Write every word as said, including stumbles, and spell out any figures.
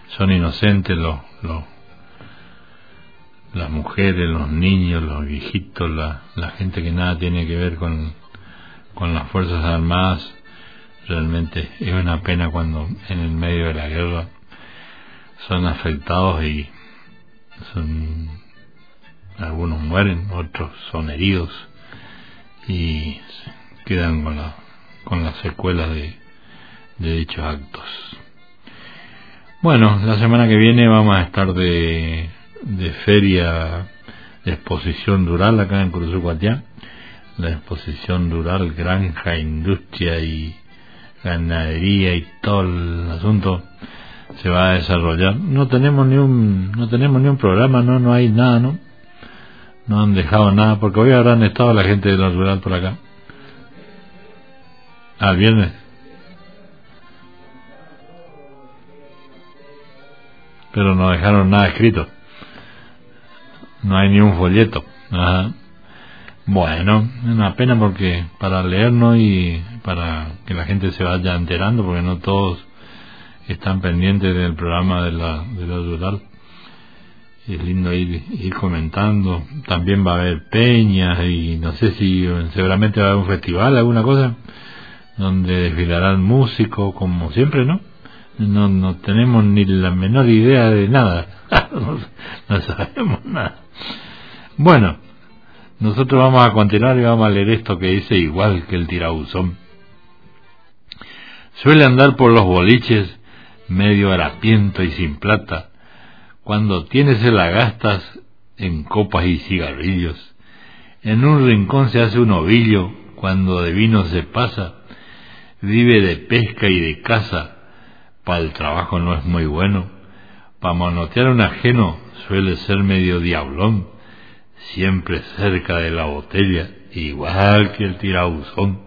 son inocentes los, los las mujeres, los niños, los viejitos, la, la gente que nada tiene que ver con, con las Fuerzas Armadas. Realmente es una pena cuando en el medio de la guerra son afectados y son, algunos mueren, otros son heridos y quedan con, la, con las secuelas de, de dichos actos. Bueno, la semana que viene vamos a estar de, de feria de exposición rural acá en Curuzucuatiá. La exposición rural, granja, industria y ganadería y todo el asunto se va a desarrollar. No tenemos ni un no tenemos ni un programa, no no hay nada, no no han dejado nada, porque hoy habrán estado la gente de la rural por acá. Ah, el viernes. Pero no dejaron nada escrito. No hay ni un folleto. Ajá. Bueno, es una pena porque para leernos y para que la gente se vaya enterando, porque no todos están pendientes del programa de la, de la rural. Es lindo ir, ir comentando. También va a haber peñas y no sé si seguramente va a haber un festival, alguna cosa, donde desfilarán músicos, como siempre, ¿no? No, no tenemos ni la menor idea de nada. no, no sabemos nada. Bueno, nosotros vamos a continuar y vamos a leer esto que dice igual que el tirabuzón. Suele andar por los boliches medio harapiento y sin plata. Cuando tienes se la gastas en copas y cigarrillos. En un rincón se hace un ovillo cuando de vino se pasa. Vive de pesca y de caza. Para el trabajo no es muy bueno. Para manotear un ajeno suele ser medio diablón. Siempre cerca de la botella, igual que el tirabuzón.